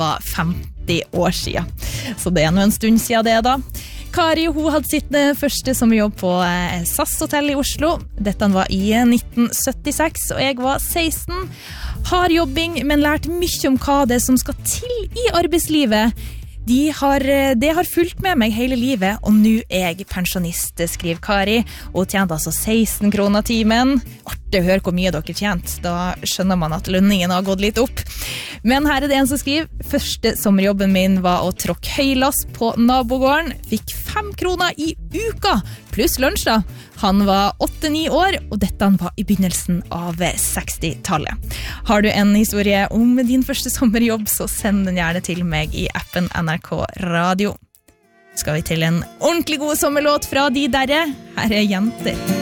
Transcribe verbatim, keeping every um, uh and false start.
var femti år siden. Så det er nå en stund siden det da. Kari, hun hadde sitt første sommerjobb på S A S Hotel i Oslo. Dette var i nitten syttiseks, og jeg var seksten. Har jobbing, men lært mye om hva det er som skal til i arbeidslivet. De har, det har fulgt med meg hele livet, og nå er jeg pensjonist, skriver Kari, og tjente altså seksten kroner timen. Artig å høre hvor mye dere tjent, da skjønner man at lønningen har gått litt opp. Men her er det en som skriver, første sommerjobben min var å tråkke høylass på nabogården, fikk fem kroner i uka, pluss lunsj da. Han var åtte-ni år, og dette var i begynnelsen av sekstitallet. Har du en historie om din første sommerjobb, så send den gjerne til meg i appen N R K Radio. Skal vi til en ordentlig god sommerlåt fra de derre? Her er Jenter.